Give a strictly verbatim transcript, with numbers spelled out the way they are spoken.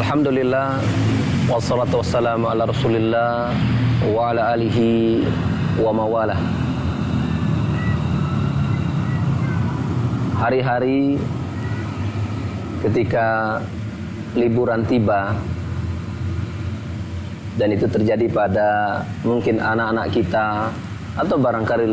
Alhamdulillah, wassalatu wassalamu ala rasulillah wa ala alihi wa mawalah. Hari-hari ketika liburan tiba, dan itu terjadi pada mungkin anak-anak kita atau barangkali